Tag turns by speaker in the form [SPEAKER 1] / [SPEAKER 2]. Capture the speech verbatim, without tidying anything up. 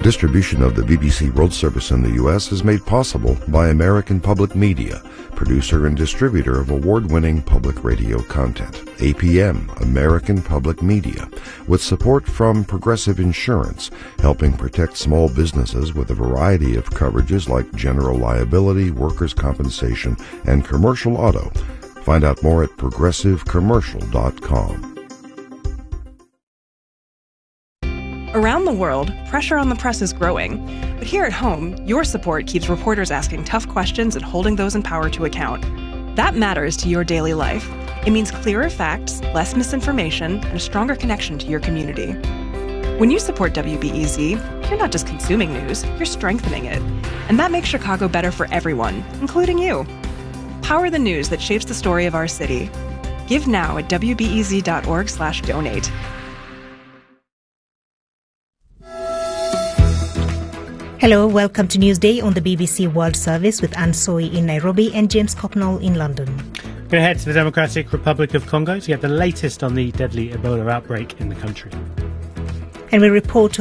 [SPEAKER 1] Distribution of the B B C World Service in the U S is made possible by American Public Media, producer and distributor of award-winning public radio content. A P M, American Public Media, with support from Progressive Insurance, helping protect small businesses with a variety of coverages like general liability, workers' compensation, and commercial auto. Find out more at progressive commercial dot com.
[SPEAKER 2] Around the world, pressure on the press is growing. But here at home, your support keeps reporters asking tough questions and holding those in power to account. That matters to your daily life. It means clearer facts, less misinformation, and a stronger connection to your community. When you support W B E Z, you're not just consuming news, you're strengthening it. And that makes Chicago better for everyone, including you. Power the news that shapes the story of our city. Give now at w b e z dot org slash donate.
[SPEAKER 3] Hello, welcome to Newsday on the B B C World Service with Anne Soy in Nairobi and James Cocknell in London.
[SPEAKER 4] We're going to head to the Democratic Republic of Congo to get the latest on the deadly Ebola outbreak in the country.
[SPEAKER 3] And we report